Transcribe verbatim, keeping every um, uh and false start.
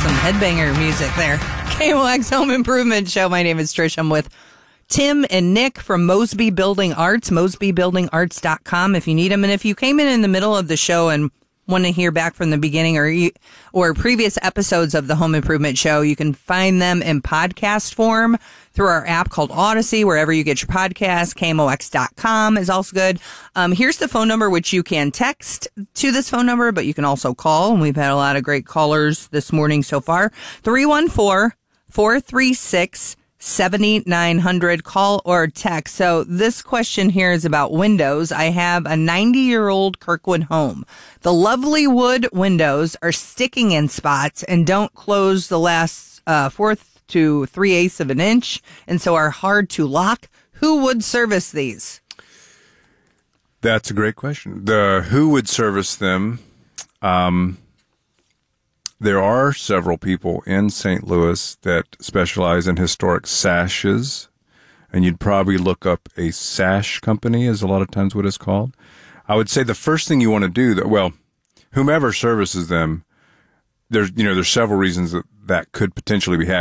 some headbanger music there. K M O X Home Improvement Show. My name is Trish. I'm with Tim and Nick from Mosby Building Arts, mosby building arts dot com if you need them. And if you came in in the middle of the show and want to hear back from the beginning or or previous episodes of the Home Improvement Show, you can find them in podcast form through our app called Odyssey, wherever you get your podcasts. K M O X dot com is also good. Um, here's the phone number, which you can text to this phone number, but you can also call. And we've had a lot of great callers this morning so far. three one four, four three six, seven nine zero zero. Call or text. So this question here is about windows. I have a ninety-year-old Kirkwood home. The lovely wood windows are sticking in spots and don't close the last uh, fourth to three-eighths of an inch, and so are hard to lock. Who would service these? That's a great question. The who would service them? Um, there are several people in Saint Louis that specialize in historic sashes, and you'd probably look up a sash company is a lot of times what it's called. I would say the first thing you want to do, that well, whomever services them, there's you know there's several reasons that that could potentially be happening.